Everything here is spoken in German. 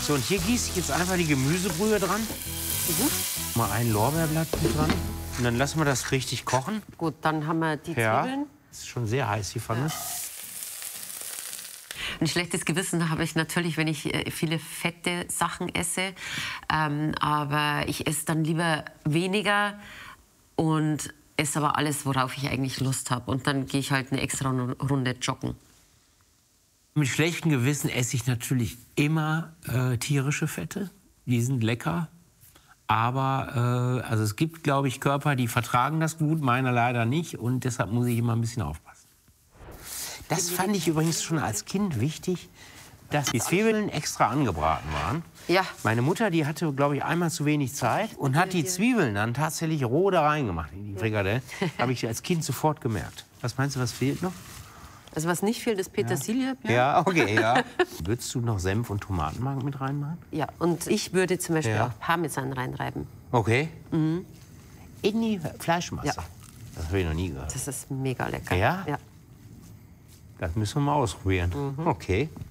So, und hier gieße ich jetzt einfach die Gemüsebrühe dran. Mal ein Lorbeerblatt mit dran. Und dann lassen wir das richtig kochen. Gut, dann haben wir die Ja, Zwiebeln. ist schon sehr heiß, die Pfanne. Ein schlechtes Gewissen habe ich natürlich, wenn ich viele fette Sachen esse. Aber ich esse dann lieber weniger und esse aber alles, worauf ich eigentlich Lust habe. Und dann gehe ich halt eine extra Runde joggen. Mit schlechtem Gewissen esse ich natürlich immer tierische Fette. Die sind lecker. Aber also es gibt, glaube ich, Körper, die vertragen das gut, meiner leider nicht. Und deshalb muss ich immer ein bisschen aufpassen. Das fand ich übrigens schon als Kind wichtig, dass die Zwiebeln extra angebraten waren. Ja. Meine Mutter, die hatte, glaube ich, einmal zu wenig Zeit und hat die Zwiebeln dann tatsächlich roh da reingemacht in die Frikadelle. Habe ich als Kind sofort gemerkt. Was meinst du, was fehlt noch? Also was nicht fehlt, ist Petersilie. Ja, okay, ja. Würdest du noch Senf und Tomatenmark mit reinmachen? Ja, und ich würde zum Beispiel Ja. auch Parmesan reinreiben. Okay. In die Fleischmasse? Ja. Das habe ich noch nie gehört. Das ist mega lecker. Ja? Ja. Das müssen wir mal ausprobieren. Okay.